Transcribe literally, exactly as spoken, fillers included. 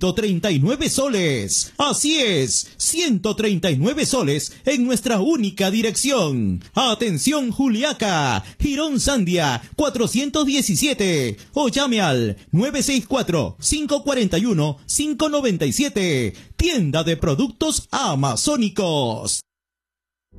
ciento treinta y nueve soles. Así es, ciento treinta y nueve soles en nuestra única dirección. Atención Juliaca, Girón Sandia, cuatrocientos diecisiete. O llame al nueve seis cuatro, cinco cuatro uno, cinco nueve siete. Tienda de productos amazónicos.